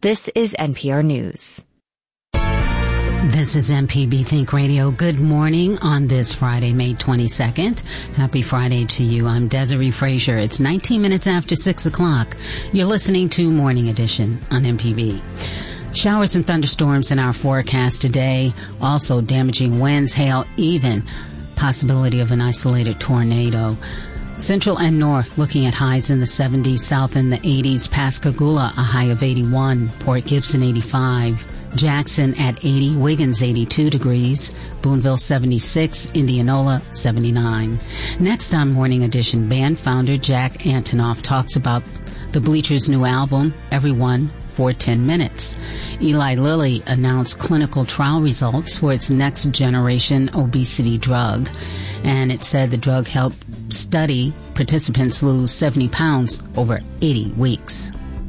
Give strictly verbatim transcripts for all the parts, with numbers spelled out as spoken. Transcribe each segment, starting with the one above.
This is N P R News. This is M P B Think Radio. Good morning on this Friday, May twenty-second. Happy Friday to you. I'm Desiree Frazier. It's nineteen minutes after six o'clock. You're listening to Morning Edition on M P B. Showers and thunderstorms in our forecast today. Also damaging winds, hail, even possibility of an isolated tornado. Central and north looking at highs in the seventies, south in the eighties. Pascagoula, a high of eighty-one. Port Gibson, eighty-five. Jackson at eighty, Wiggins eighty-two degrees, Boonville seventy-six, Indianola seventy-nine. Next on Morning Edition, band founder Jack Antonoff talks about the Bleachers' new album, Everyone for ten minutes. Eli Lilly announced clinical trial results for its next generation obesity drug, and it said the drug helped study participants lose seventy pounds over eighty weeks.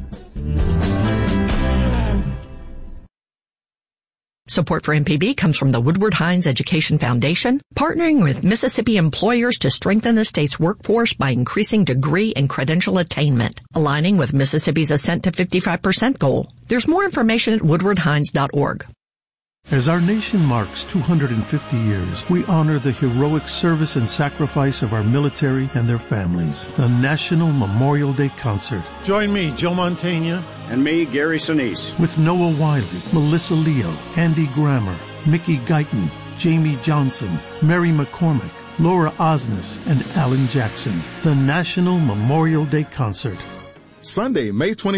Support for M P B comes from the Woodward Hines Education Foundation, partnering with Mississippi employers to strengthen the state's workforce by increasing degree and credential attainment, aligning with Mississippi's Ascent to fifty-five percent goal. There's more information at woodward hines dot org. As our nation marks two hundred fifty years, we honor the heroic service and sacrifice of our military and their families. The National Memorial Day Concert. Join me, Joe Mantegna. And me, Gary Sinise. With Noah Wiley, Melissa Leo, Andy Grammer, Mickey Guyton, Jamie Johnson, Mary McCormick, Laura Osnes, and Alan Jackson. The National Memorial Day Concert. Sunday, May twenty-fourth.